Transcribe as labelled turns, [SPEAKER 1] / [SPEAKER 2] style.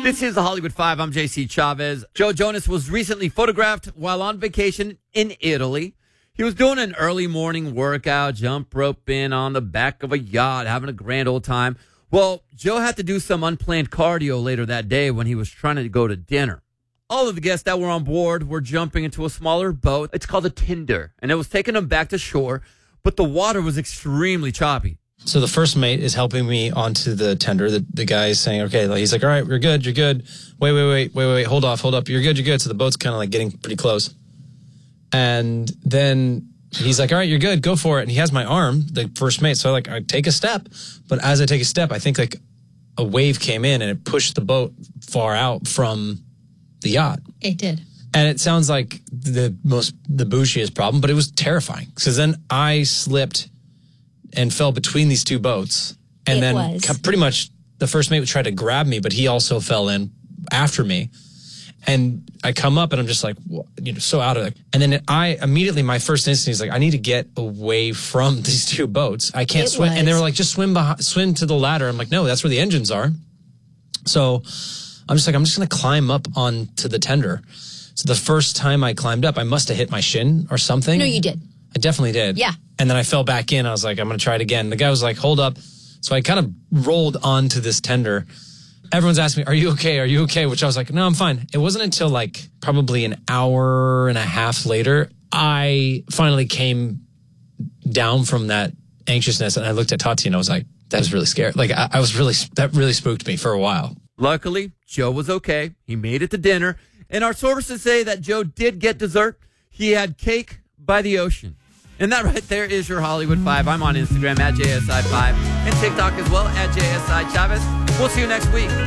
[SPEAKER 1] This is the Hollywood Five. I'm JC Chavez. Joe Jonas was recently photographed while on vacation in Italy. He was doing an early morning workout, jump roping on the back of a yacht, having a grand old time. Well, Joe had to do some unplanned cardio later that day when he was trying to go to dinner. All of the guests that were on board were jumping into a smaller boat. It's called a Tinder, and it was taking them back to shore, but the water was extremely choppy.
[SPEAKER 2] So the first mate is helping me onto the tender. The guy is saying, okay, he's like, all right, you're good. Wait, hold up. You're good. So the boat's kind of like getting pretty close. And then he's like, all right, you're good. Go for it. And he has my arm, the first mate. So I take a step. But as I take a step, I think like a wave came in and it pushed the boat far out from the yacht.
[SPEAKER 3] It did.
[SPEAKER 2] And it sounds like the bougiest problem, but it was terrifying. Because then I slipped and fell between these two boats. And then pretty much the first mate tried to grab me, but he also fell in after me. And I come up and I'm just like, so out of it. And then my first instinct is like, I need to get away from these two boats. I can't swim. And they were like, just swim to the ladder. I'm like, no, that's where the engines are. So I'm just going to climb up onto the tender. So the first time I climbed up, I must have hit my shin or something.
[SPEAKER 3] No, you did.
[SPEAKER 2] I definitely did.
[SPEAKER 3] Yeah.
[SPEAKER 2] And then I fell back in. I was like, I'm going to try it again. The guy was like, hold up. So I kind of rolled onto this tender. Everyone's asking me, are you okay? Are you okay? Which I was like, no, I'm fine. It wasn't until like probably an hour and a half later, I finally came down from that anxiousness. And I looked at Tati and I was like, that was really scary. Like that really spooked me for a while.
[SPEAKER 1] Luckily, Joe was okay. He made it to dinner. And our sources say that Joe did get dessert. He had cake by the ocean. And that right there is your Hollywood Five. I'm on Instagram at JSI5 and TikTok as well at JSI Chavez. We'll see you next week.